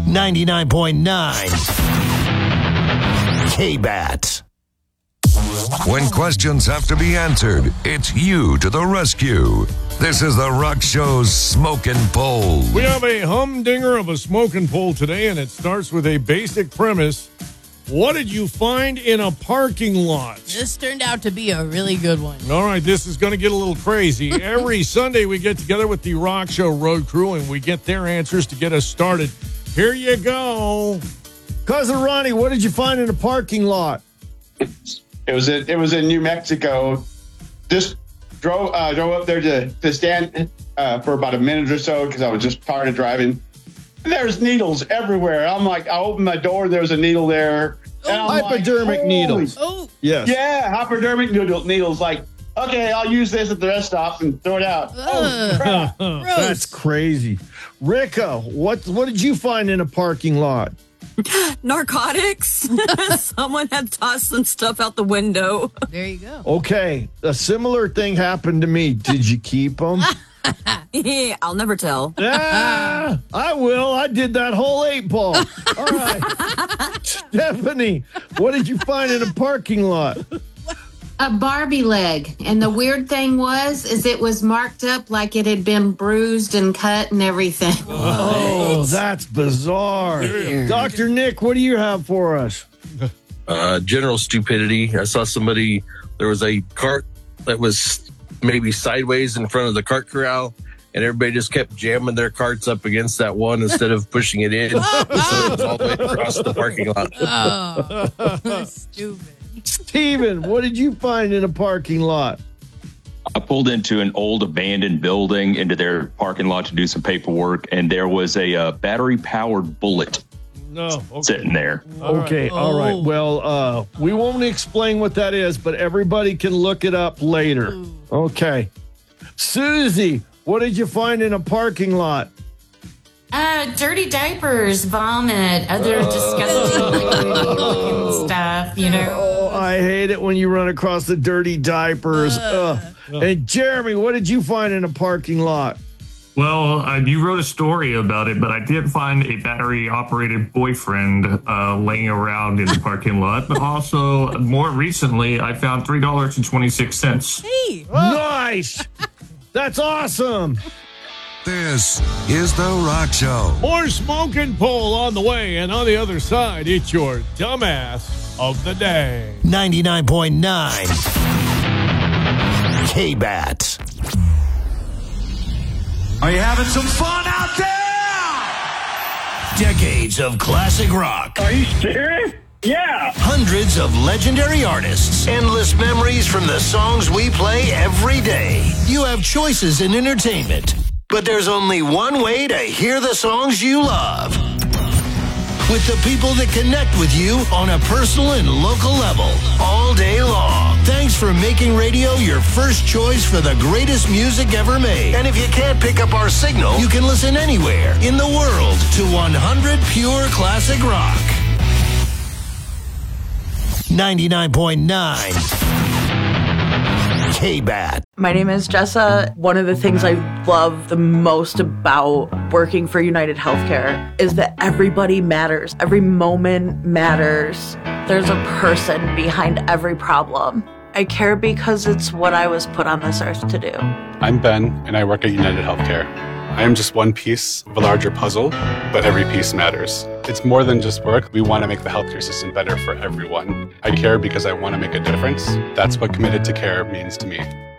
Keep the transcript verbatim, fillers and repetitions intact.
ninety-nine point nine K-Bat. When questions have to be answered, it's you to the rescue. This is the Rock Show's Smokin' Poll. We have a humdinger of a smoking poll today, and it starts with a basic premise. What did you find in a parking lot? This turned out to be a really good one. All right, this is going to get a little crazy. Every Sunday we get together with the Rock Show Road Crew, and we get their answers to get us started. Here you go. Cousin Ronnie, what did you find in a parking lot? It was in, it was in New Mexico. Just drove uh, drove up there to to stand uh, for about a minute or so because I was just tired of driving. And there's needles everywhere. I'm like, I opened my door. There was a needle there. And Oh, I'm hypodermic like, needles. Oh, Yes. Yeah, hypodermic needle, needles. Like, okay, I'll use this at the rest stop and throw it out. Oh, crap. gross. That's crazy. Ricka, what what did you find in a parking lot? Narcotics. Someone had tossed some stuff out the window. There you go. Okay, a similar thing happened to me. Did you keep them? Yeah, I'll never tell. Ah, I will. I did that whole eight ball. All right. Stephanie, what did you find in a parking lot? A Barbie leg. And the weird thing was, is it was marked up like it had been bruised and cut and everything. Oh, that's bizarre. Doctor Nick, what do you have for us? Uh, general stupidity. I saw somebody, there was a cart that was maybe sideways in front of the cart corral, and everybody just kept jamming their carts up against that one instead of pushing it in. So it was all the way across the parking lot. Oh, stupid. Steven, what did you find in a parking lot? I pulled into an old abandoned building into their parking lot to do some paperwork, and there was a uh, battery-powered bullet No, okay. sitting there. Okay, all right. Oh. Well, uh, we won't explain what that is, but everybody can look it up later. Ooh. Okay. Susie, what did you find in a parking lot? Uh, dirty diapers, vomit, other disgusting looking stuff, you know. Oh, I hate it when you run across the dirty diapers. Ugh. And Jeremy, what did you find in a parking lot? Well, uh, you wrote a story about it, but I did find a battery-operated boyfriend uh, laying around in the parking lot. But also, more recently, I found three dollars and twenty-six cents. Hey. Nice. That's awesome. This is the Rock Show. More smoking poll on the way, and on the other side, it's your dumbass of the day. ninety-nine point nine K-Bat. Are you having some fun out there? Decades of classic rock. Are you serious? Yeah. Hundreds of legendary artists. Endless memories from the songs we play every day. You have choices in entertainment, but there's only one way to hear the songs you love. With the people that connect with you on a personal and local level all day long. Thanks for making radio your first choice for the greatest music ever made. And if you can't pick up our signal, you can listen anywhere in the world to one hundred Pure Classic Rock. ninety-nine point nine K-Bat. My name is Jessa. One of the things I love the most about working for United Healthcare is that everybody matters. Every moment matters. There's a person behind every problem. I care because it's what I was put on this earth to do. I'm Ben, and I work at United Healthcare. I am just one piece of a larger puzzle, but every piece matters. It's more than just work. We want to make the healthcare system better for everyone. I care because I want to make a difference. That's what committed to care means to me.